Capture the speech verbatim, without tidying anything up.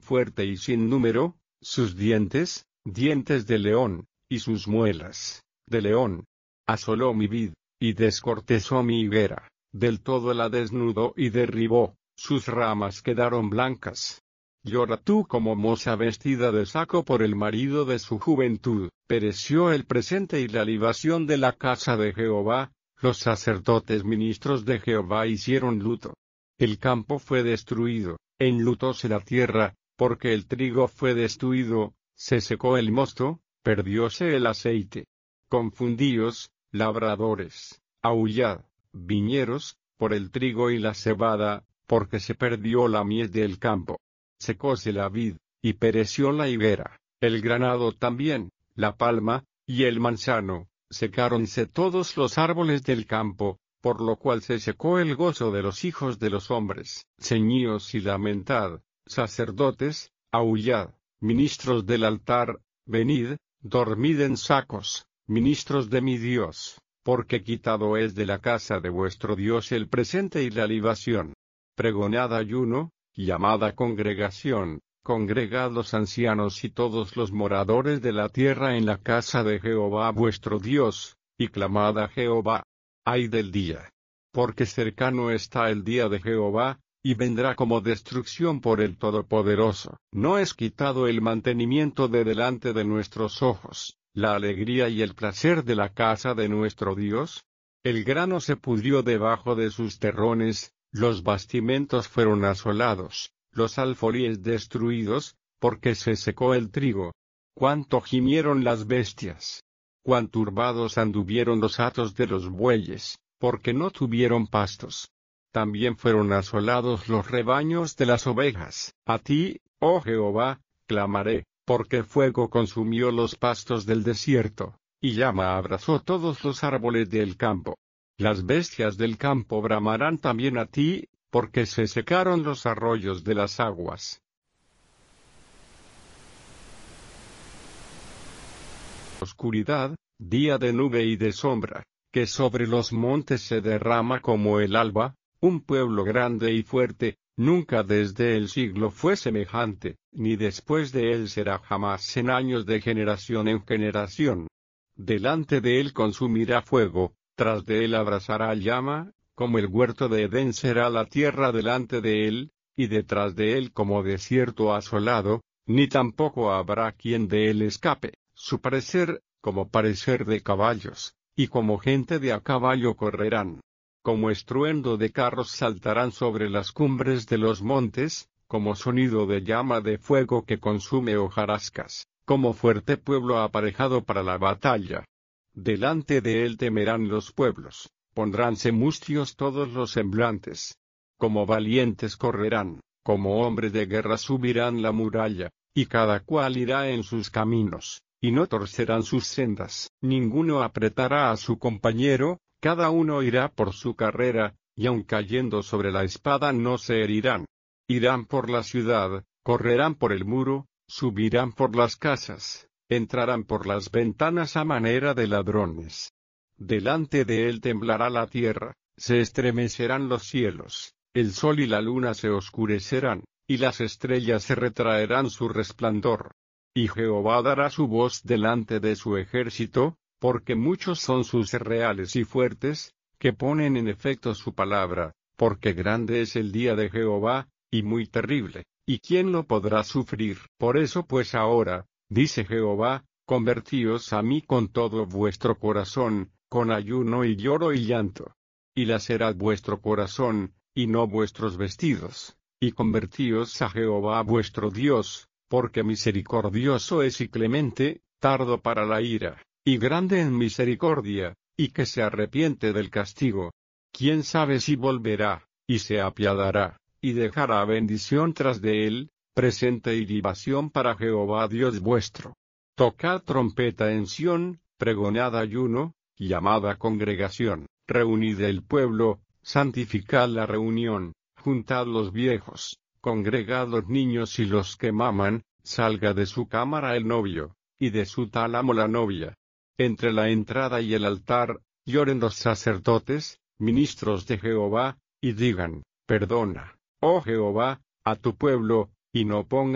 fuerte y sin número, sus dientes, dientes de león, y sus muelas, de león. Asoló mi vid, y descortezó mi higuera, del todo la desnudó y derribó, sus ramas quedaron blancas. Llora tú como moza vestida de saco por el marido de su juventud. Pereció el presente y la libación de la casa de Jehová, los sacerdotes ministros de Jehová hicieron luto. El campo fue destruido, enlutóse la tierra, porque el trigo fue destruido, se secó el mosto, perdióse el aceite. Confundíos, labradores, aullad, viñeros, por el trigo y la cebada, porque se perdió la mies del campo. Secóse la vid, y pereció la higuera, el granado también, la palma, y el manzano, secáronse todos los árboles del campo, por lo cual se secó el gozo de los hijos de los hombres. Ceñíos y lamentad, sacerdotes, aullad, ministros del altar, venid, dormid en sacos, ministros de mi Dios, porque quitado es de la casa de vuestro Dios el presente y la libación. Pregonad ayuno, llamada congregación, congregad los ancianos y todos los moradores de la tierra en la casa de Jehová vuestro Dios, y clamad a Jehová. Ay del día. Porque cercano está el día de Jehová, y vendrá como destrucción por el Todopoderoso. ¿No es quitado el mantenimiento de delante de nuestros ojos, la alegría y el placer de la casa de nuestro Dios? El grano se pudrió debajo de sus terrones, los bastimentos fueron asolados, los alfolíes destruidos, porque se secó el trigo. Cuánto gimieron las bestias. Cuán turbados anduvieron los hatos de los bueyes, porque no tuvieron pastos. También fueron asolados los rebaños de las ovejas. A ti, oh Jehová, clamaré, porque fuego consumió los pastos del desierto, y llama abrazó todos los árboles del campo. Las bestias del campo bramarán también a ti, porque se secaron los arroyos de las aguas. Oscuridad, día de nube y de sombra, que sobre los montes se derrama como el alba, un pueblo grande y fuerte, nunca desde el siglo fue semejante, ni después de él será jamás en años de generación en generación. Delante de él consumirá fuego, tras de él abrazará llama, como el huerto de Edén será la tierra delante de él, y detrás de él como desierto asolado, ni tampoco habrá quien de él escape. Su parecer, como parecer de caballos, y como gente de a caballo correrán. Como estruendo de carros saltarán sobre las cumbres de los montes, como sonido de llama de fuego que consume hojarascas, como fuerte pueblo aparejado para la batalla. Delante de él temerán los pueblos, pondránse mustios todos los semblantes. Como valientes correrán, como hombres de guerra subirán la muralla, y cada cual irá en sus caminos, y no torcerán sus sendas. Ninguno apretará a su compañero, cada uno irá por su carrera, y aun cayendo sobre la espada no se herirán. Irán por la ciudad, correrán por el muro, subirán por las casas, entrarán por las ventanas a manera de ladrones. Delante de él temblará la tierra, se estremecerán los cielos, el sol y la luna se oscurecerán, y las estrellas se retraerán su resplandor. Y Jehová dará su voz delante de su ejército, porque muchos son sus reales y fuertes, que ponen en efecto su palabra, porque grande es el día de Jehová, y muy terrible, y quién lo podrá sufrir. Por eso pues ahora, dice Jehová, convertíos a mí con todo vuestro corazón, con ayuno y lloro y llanto. Y lacerad vuestro corazón, y no vuestros vestidos, y convertíos a Jehová vuestro Dios, porque misericordioso es y clemente, tardo para la ira, y grande en misericordia, y que se arrepiente del castigo. ¿Quién sabe si volverá, y se apiadará, y dejará bendición tras de él, presente y libación para Jehová Dios vuestro? Tocad trompeta en Sión, pregonad ayuno, llamad a congregación, reunid el pueblo, santificad la reunión, juntad los viejos, congregad los niños y los que maman, salga de su cámara el novio, y de su tálamo la novia. Entre la entrada y el altar, lloren los sacerdotes, ministros de Jehová, y digan, perdona, oh Jehová, a tu pueblo, y no pongan